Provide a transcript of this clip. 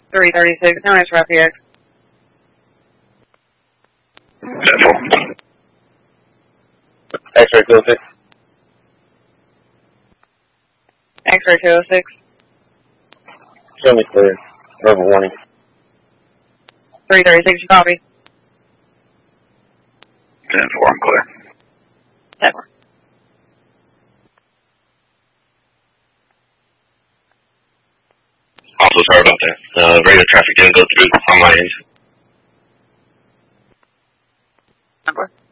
336, no answer RPX. 10-4. X-ray 206. X-ray 206. Show me clear. Verbal warning. 336, you copy? 10-4, I'm clear. 10-4. Also, sorry about that. Radio traffic didn't go through on my end. 10-4.